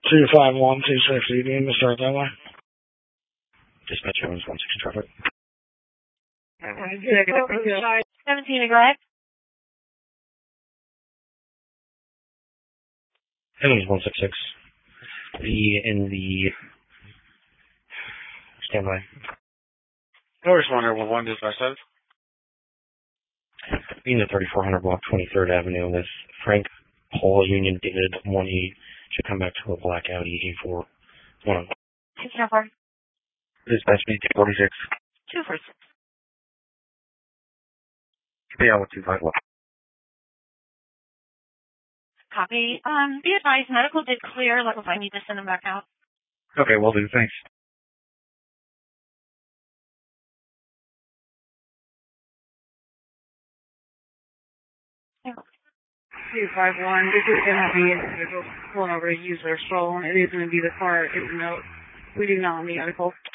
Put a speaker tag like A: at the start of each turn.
A: 25126, you need to start that way?
B: Dispatch Evans 160 traffic.
C: 17, go ahead.
B: Evans 166. Be in the standby.
D: No responder, 1 dispatch service.
B: Be in the 3400 block 23rd Avenue with Frank Paul Union David 18. Should come back to a black Audi A4. 1.
C: 604.
D: Dispatch me 246.
C: 246.
D: Be out with 251.
C: Copy. Be advised, medical did clear. Like if I need to send them back out.
D: Okay, will do. Thanks.
C: Yeah.
E: 251. This is going to be individual pulling over to use their phone. It is going to be the car. We do not need medical.